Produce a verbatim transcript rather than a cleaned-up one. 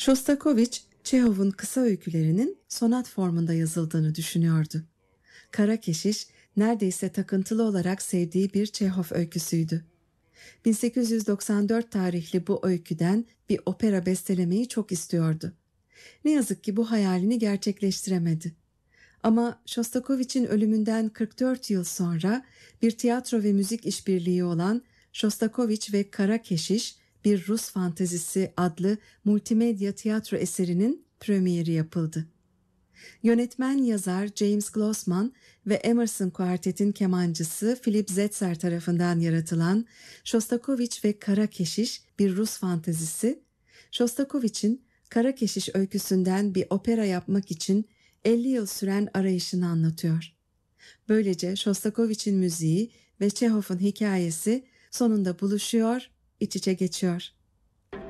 Shostakovich, Çehov'un kısa öykülerinin sonat formunda yazıldığını düşünüyordu. Kara Keşiş, neredeyse takıntılı olarak sevdiği bir Çehov öyküsüydü. bin sekiz yüz doksan dört tarihli bu öyküden bir opera bestelemeyi çok istiyordu. Ne yazık ki bu hayalini gerçekleştiremedi. Ama Shostakovich'in ölümünden kırk dört yıl sonra bir tiyatro ve müzik işbirliği olan Shostakovich ve Kara Keşiş, bir Rus Fantezisi adlı multimedya tiyatro eserinin premieri yapıldı. Yönetmen yazar James Grossman ve Emerson Quartet'in kemancısı Philip Zetzer tarafından yaratılan Shostakovich ve Kara Keşiş bir Rus fantezisi, Shostakovich'in Kara Keşiş öyküsünden bir opera yapmak için elli yıl süren arayışını anlatıyor. Böylece Shostakovich'in müziği ve Çehov'un hikayesi sonunda buluşuyor, iç içe geçiyor.